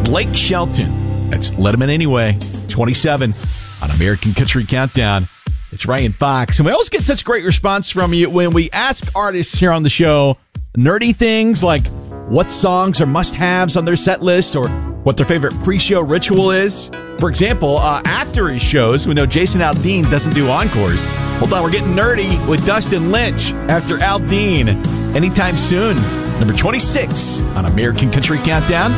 Blake Shelton. That's Let 'Em In Anyway, 27 on American Country Countdown. It's Ryan Fox. And we always get such great response from you when we ask artists here on the show nerdy things like what songs are must-haves on their set list or what their favorite pre-show ritual is. For example, after his shows, we know Jason Aldean doesn't do encores. Hold on, we're getting nerdy with Dustin Lynch after Aldean anytime soon. Number 26 on American Country Countdown.